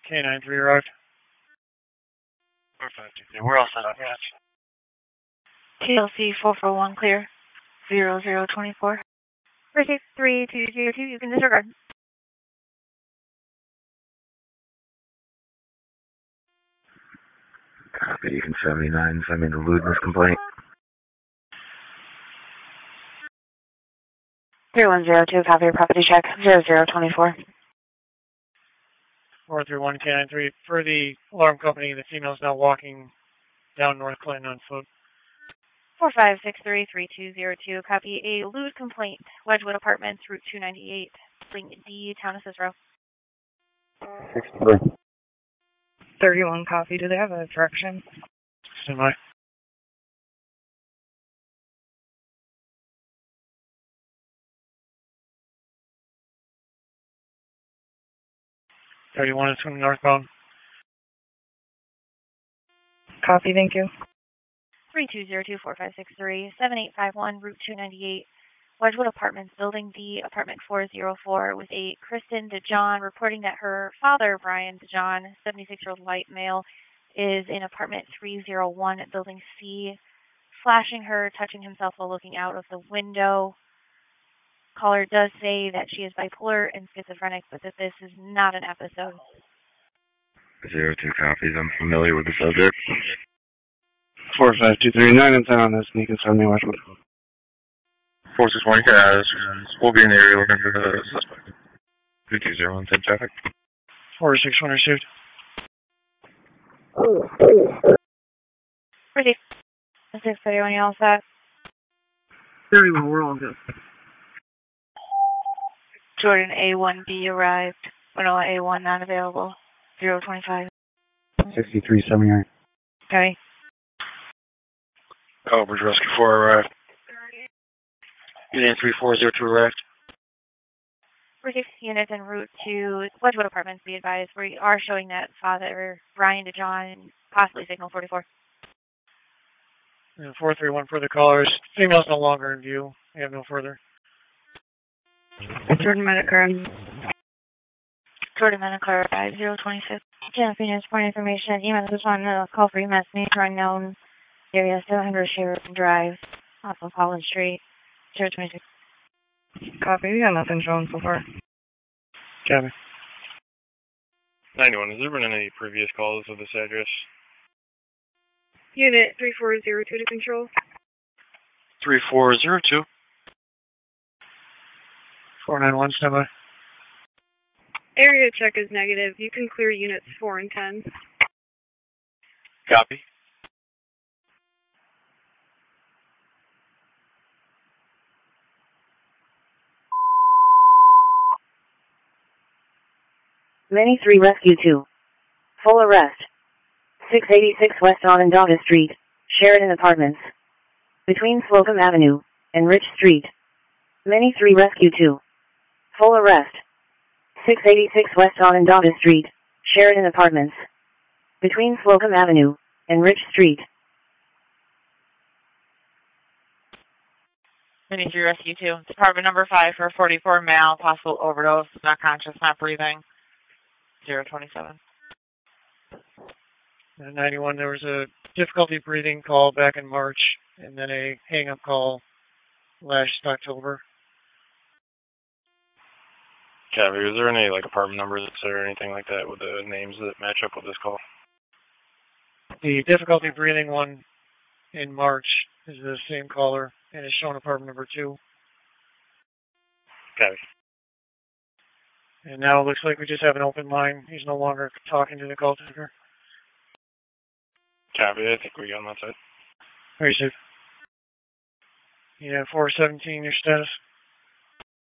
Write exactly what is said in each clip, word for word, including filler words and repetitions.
K nine three arrived. four five two three. We're all set up. Yeah. T L C four four one clear. zero zero twenty-four. Receive three two zero two. You can disregard. Copy, Deacon seventy-nine, send me the lewdness complaint. zero one zero two, copy your property check. zero zero twenty-four. four three one K nine three. For the alarm company, the female is now walking down North Clinton on foot. four five six three three two zero two, copy a lewd complaint. Wedgewood Apartments, Route two ninety-eight, Link D, Town of Cicero. sixty-three. thirty-one, copy. Do they have a direction? Stand by. thirty-one is from northbound. Copy, thank you. three two zero two four five six three seven eight five one, Route two ninety-eight, Wedgewood Apartments, Building D, Apartment four oh four, with a Kristen DeJohn reporting that her father, Brian DeJohn, seventy-six-year-old white male, is in Apartment three oh one at Building C, flashing her, touching himself while looking out of the window. Caller does say that she is bipolar and schizophrenic, but that this is not an episode. Zero two copies. I'm familiar with the subject. four five two three nine and ten on this. Can you confirm me, Wedgewood? four six one, Kaz. We'll be in the area looking for the suspect. two two zero one, ten traffic. four six one received. Received. six thirty-one, you all set? thirty-one, we're all good. Jordan A one B arrived. Manoa A one not available. zero twenty-five. sixty-three seventy-nine. Okay. Cobridge Rescue four arrived. Unit three four zero two arrived. Received units en route to Wedgewood Apartments, be advised. We are showing that Father Brian DeJohn and possibly Signal forty-four. And four three one further callers. Female's no longer in view. We have no further. Jordan Medicare. Jordan Medicare, zero twenty-six. General Phoenix, point information. Email this one, uh, call for E M S, nature unknown. Area seven hundred Sheridan Drive, off of Holland Street, zero twenty-six. Copy, we got nothing showing so far. Copy. ninety-one, has there been any previous calls of this address? Unit three four zero two to control. three four zero two. four nine one, stand by. Area check is negative. You can clear units four and ten. Copy. Many three Rescue two. Full arrest. six eighty-six West Onondaga Street, Sheridan Apartments. Between Slocum Avenue and Rich Street. Many three Rescue two. Full arrest. six eighty-six West Onondaga Street, Sheridan Apartments. Between Slocum Avenue and Rich Street. Many three Rescue two. Department number five for forty-four male, possible overdose, not conscious, not breathing. zero twenty-seven. At ninety-one, there was a difficulty breathing call back in March, and then a hang-up call last October. Copy. Is there any like apartment numbers or anything like that with the names that match up with this call? The difficulty breathing one in March is the same caller, and is shown apartment number two. Copy. And now it looks like we just have an open line. He's no longer talking to the call taker. Copy. I think we got him outside. Very safe. Yeah, four seventeen, your status.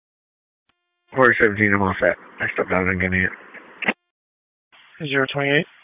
four seventeen, I'm all set. I stepped out and getting it. zero twenty-eight.